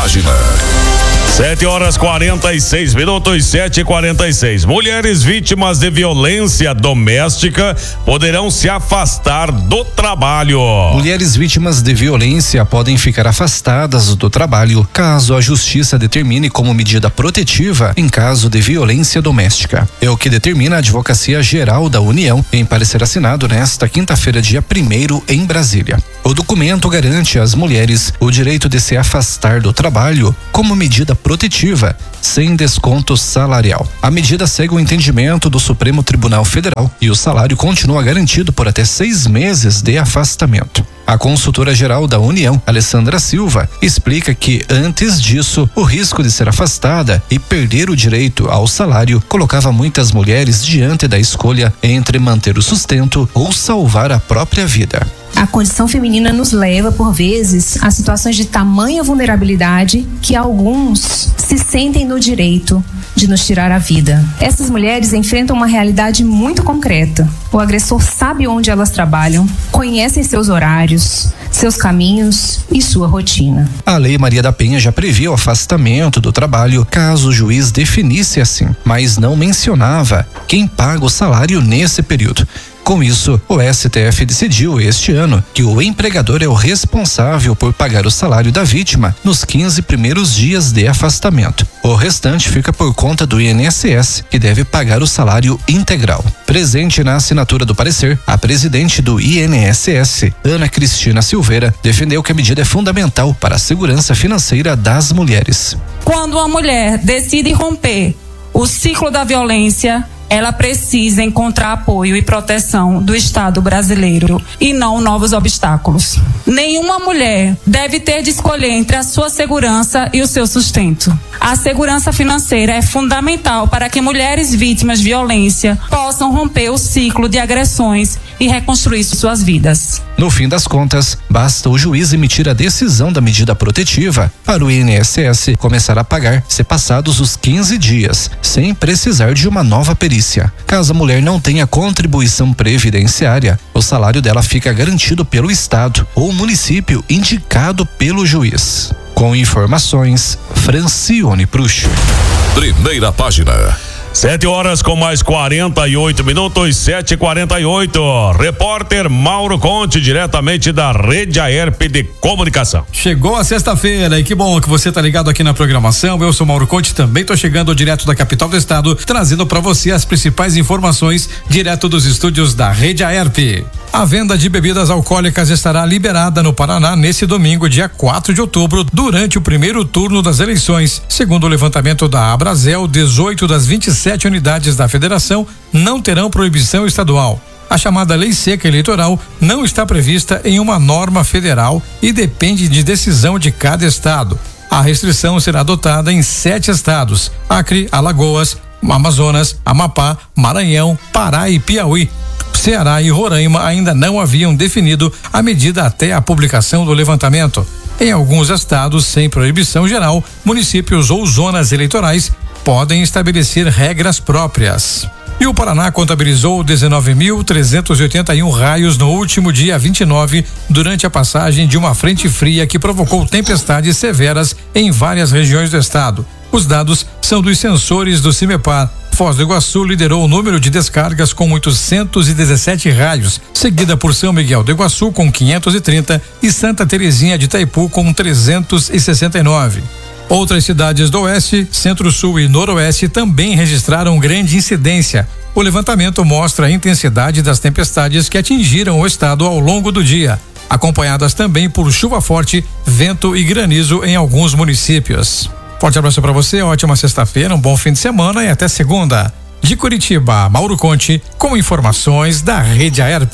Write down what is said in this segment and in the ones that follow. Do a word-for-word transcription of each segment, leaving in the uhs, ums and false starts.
página. Sete horas quarenta e seis minutos, sete e quarenta e seis. Mulheres vítimas de violência doméstica poderão se afastar do trabalho. Mulheres vítimas de violência podem ficar afastadas do trabalho caso a justiça determine como medida protetiva em caso de violência doméstica. É o que determina a Advocacia Geral da União em parecer assinado nesta quinta-feira, dia primeiro, em Brasília. O documento garante às mulheres o direito de se afastar do trabalho como medida protetiva, sem desconto salarial. A medida segue o entendimento do Supremo Tribunal Federal e o salário continua garantido por até seis meses de afastamento. A consultora-geral da União, Alessandra Silva, explica que, antes disso, o risco de ser afastada e perder o direito ao salário colocava muitas mulheres diante da escolha entre manter o sustento ou salvar a própria vida. A condição feminina nos leva, por vezes, a situações de tamanha vulnerabilidade que alguns se sentem no direito de nos tirar a vida. Essas mulheres enfrentam uma realidade muito concreta. O agressor sabe onde elas trabalham, conhecem seus horários, seus caminhos e sua rotina. A Lei Maria da Penha já previa o afastamento do trabalho caso o juiz definisse assim, mas não mencionava quem paga o salário nesse período. Com isso, o S T F decidiu este ano que o empregador é o responsável por pagar o salário da vítima nos quinze primeiros dias de afastamento. O restante fica por conta do I N S S, que deve pagar o salário integral. Presente na assinatura do parecer, a presidente do I N S S, Ana Cristina Silveira, defendeu que a medida é fundamental para a segurança financeira das mulheres. Quando uma mulher decide romper o ciclo da violência, ela precisa encontrar apoio e proteção do Estado brasileiro e não novos obstáculos. Nenhuma mulher deve ter de escolher entre a sua segurança e o seu sustento. A segurança financeira é fundamental para que mulheres vítimas de violência possam romper o ciclo de agressões e reconstruir suas vidas. No fim das contas, basta o juiz emitir a decisão da medida protetiva para o I N S S começar a pagar se passados os quinze dias, sem precisar de uma nova perícia. Caso a mulher não tenha contribuição previdenciária, o salário dela fica garantido pelo Estado ou município indicado pelo juiz. Com informações, Francione Prucho. Primeira página. Sete horas com mais quarenta e oito minutos, sete e quarenta e oito. Repórter Mauro Conte, diretamente da Rede Aerp de Comunicação. Chegou a sexta-feira e que bom que você tá ligado aqui na programação. Eu sou Mauro Conte, também tô chegando direto da capital do estado, trazendo para você as principais informações direto dos estúdios da Rede Aerp. A venda de bebidas alcoólicas estará liberada no Paraná nesse domingo, dia quatro de outubro, durante o primeiro turno das eleições. Segundo o levantamento da Abrazel, dezoito das vinte e sete unidades da federação não terão proibição estadual. A chamada Lei Seca Eleitoral não está prevista em uma norma federal e depende de decisão de cada estado. A restrição será adotada em sete estados: Acre, Alagoas, Amazonas, Amapá, Maranhão, Pará e Piauí. Ceará e Roraima ainda não haviam definido a medida até a publicação do levantamento. Em alguns estados sem proibição geral, municípios ou zonas eleitorais podem estabelecer regras próprias. E o Paraná contabilizou dezenove mil trezentos e oitenta e um raios no último dia vinte e nove, durante a passagem de uma frente fria que provocou tempestades severas em várias regiões do estado. Os dados são dos sensores do CIMEPAR. Foz do Iguaçu liderou o número de descargas com oitocentos e dezessete raios, seguida por São Miguel do Iguaçu com quinhentos e trinta e Santa Terezinha de Itaipu com trezentos e sessenta e nove. Outras cidades do Oeste, Centro-Sul e Noroeste também registraram grande incidência. O levantamento mostra a intensidade das tempestades que atingiram o estado ao longo do dia, acompanhadas também por chuva forte, vento e granizo em alguns municípios. Forte abraço para você, ótima sexta-feira, um bom fim de semana e até segunda. De Curitiba, Mauro Conte, com informações da Rede Aerp.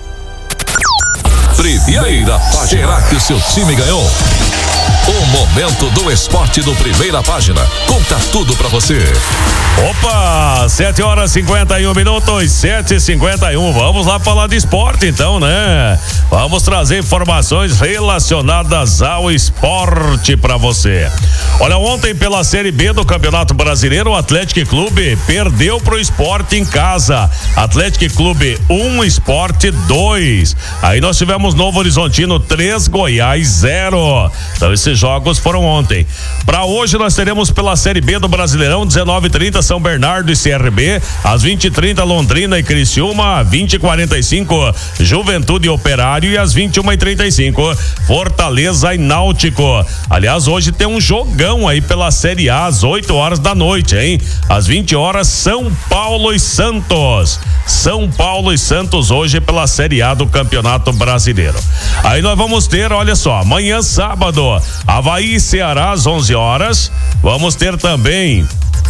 Primeira página. Será que o seu time ganhou? O momento do esporte do Primeira Página. Conta tudo pra você. Opa, sete horas e cinquenta e um minutos, sete e cinquenta e um. Vamos lá falar de esporte então, né? Vamos trazer informações relacionadas ao esporte pra você. Olha, ontem pela Série B do Campeonato Brasileiro, o Atlético Clube perdeu pro Sport em casa. Atlético Clube um, Sport dois. Aí nós tivemos Novo Horizontino três, Goiás zero. Então esse jogos foram ontem. Para hoje nós teremos pela Série B do Brasileirão, dezenove e trinta São Bernardo e C R B, às vinte e trinta Londrina e Criciúma, vinte e quarenta e cinco Juventude e Operário e às vinte e uma e trinta e cinco Fortaleza e Náutico. Aliás, hoje tem um jogão aí pela Série A às oito horas da noite, hein? Às vinte horas, São Paulo e Santos. São Paulo e Santos hoje pela Série A do Campeonato Brasileiro. Aí nós vamos ter, olha só, amanhã sábado, Avaí e Ceará às onze horas. Vamos ter também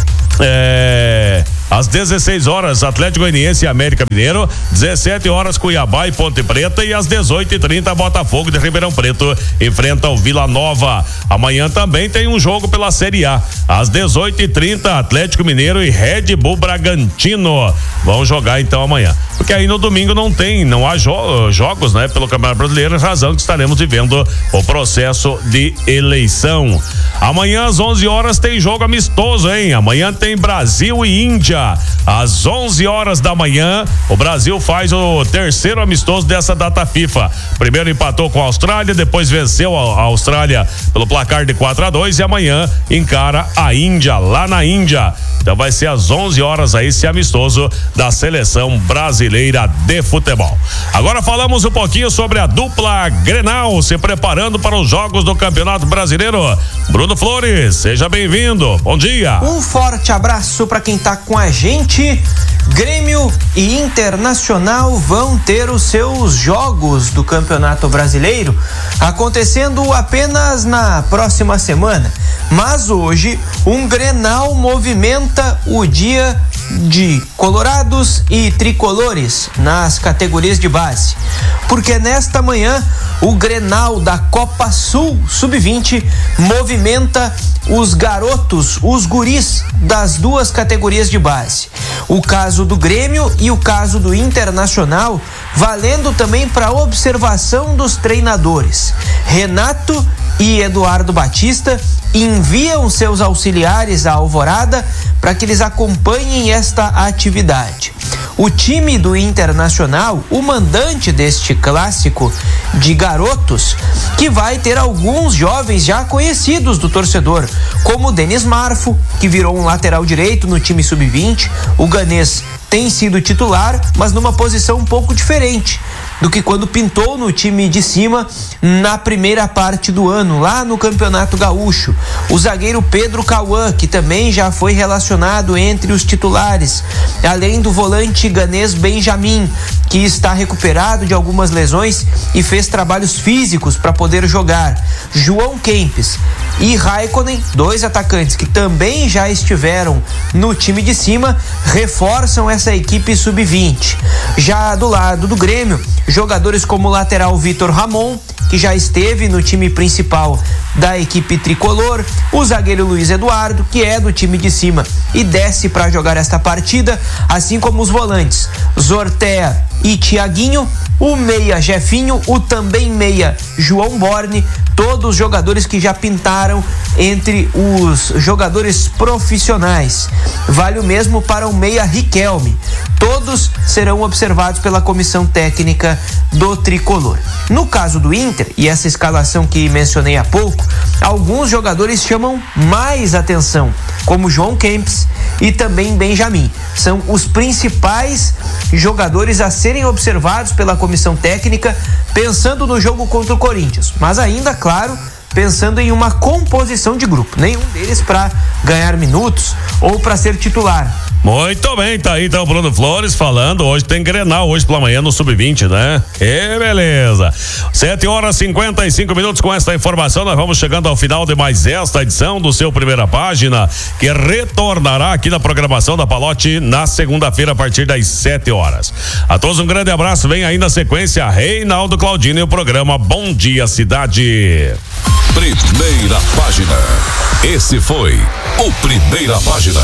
É, às dezesseis horas, Atlético Goianiense e América Mineiro, dezessete horas, Cuiabá e Ponte Preta, e às dezoito e trinta, Botafogo de Ribeirão Preto enfrenta o Vila Nova. Amanhã também tem um jogo pela Série A. Às dezoito e trinta, Atlético Mineiro e Red Bull Bragantino vão jogar então amanhã. Porque aí no domingo não tem, não há jo- jogos, né, pelo Campeonato Brasileiro, razão que estaremos vivendo o processo de eleição. Amanhã às onze horas tem jogo amistoso, hein? Amanhã tem Brasil e Índia. Às onze horas da manhã, o Brasil faz o terceiro amistoso dessa data FIFA. Primeiro empatou com a Austrália, depois venceu a Austrália pelo placar de quatro a dois e amanhã encara a Índia, lá na Índia. Então vai ser às onze horas aí esse amistoso da seleção brasileira de futebol. Agora falamos um pouquinho sobre a dupla Grenal se preparando para os jogos do Campeonato Brasileiro. Bruno Flores, seja bem-vindo. Bom dia. Um forte abraço para quem tá com a gente. Grêmio e Internacional vão ter os seus jogos do Campeonato Brasileiro acontecendo apenas na próxima semana. Mas hoje, um Grenal movimenta o dia de colorados e tricolores nas categorias de base. Porque nesta manhã, o Grenal da Copa Sul sub vinte movimenta os garotos, os guris das duas categorias de base. O caso do Grêmio e o caso do Internacional, valendo também para observação dos treinadores. Renato e Eduardo Batista enviam seus auxiliares à Alvorada para que eles acompanhem esta atividade. O time do Internacional, o mandante deste clássico de garotos, que vai ter alguns jovens já conhecidos do torcedor, como o Denis Marfo, que virou um lateral direito no time sub vinte. O ganês tem sido titular, mas numa posição um pouco diferente do que quando pintou no time de cima na primeira parte do ano, lá no Campeonato Gaúcho. O zagueiro Pedro Cauã, que também já foi relacionado entre os titulares, além do volante ganês Benjamin, que está recuperado de algumas lesões e fez trabalhos físicos para poder jogar. João Kempes e Raikkonen, dois atacantes que também já estiveram no time de cima, reforçam essa equipe sub vinte. Já do lado do Grêmio, jogadores como o lateral Vitor Ramon, que já esteve no time principal da equipe tricolor, o zagueiro Luiz Eduardo, que é do time de cima e desce para jogar esta partida, assim como os volantes Zortea e Tiaguinho, o meia Jefinho, o também meia João Borne, todos jogadores que já pintaram entre os jogadores profissionais. Vale o mesmo para o meia Riquelme. Todos serão observados pela comissão técnica do tricolor. No caso do Inter, e essa escalação que mencionei há pouco, alguns jogadores chamam mais atenção, como João Kempes e também Benjamin. São os principais jogadores a serem observados pela comissão técnica, pensando no jogo contra o Corinthians. Mas ainda, claro, pensando em uma composição de grupo. Nenhum deles para ganhar minutos ou para ser titular. Muito bem, tá aí então o Bruno Flores falando. Hoje tem Grenal, hoje pela manhã no sub vinte, né? E beleza. sete horas e cinquenta e cinco minutos. Com esta informação, nós vamos chegando ao final de mais esta edição do seu Primeira Página, que retornará aqui na programação da Palote na segunda-feira a partir das sete horas. A todos um grande abraço. Vem aí na sequência Reinaldo Claudino e o programa Bom Dia Cidade. Primeira Página. Esse foi o Primeira Página,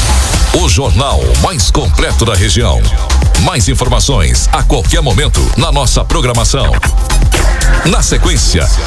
o jornal mais completo da região. Mais informações a qualquer momento na nossa programação. Na sequência,